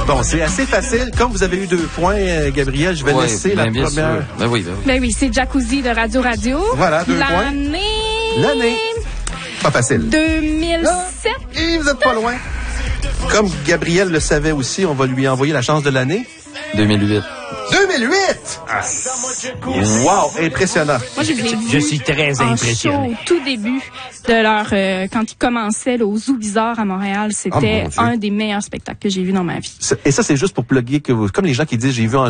Bon, c'est assez facile. Comme vous avez eu 2 points, Gabriel, je vais laisser la première. Sûr. Ben oui. Ben oui, c'est Jacuzzi de Radio. Voilà, 2 points. L'année. Pas facile. 2007. Et vous êtes pas loin. Comme Gabriel le savait aussi, on va lui envoyer la chance de l'année. 2008. 2008! Ah, wow, impressionnant. Moi, Je suis très impressionné. Au tout début de leur, quand ils commençaient là, au Zoo Bizarre à Montréal, c'était un des meilleurs spectacles que j'ai vu dans ma vie. Et ça, c'est juste pour plugger que vous, comme les gens qui disent j'ai vu en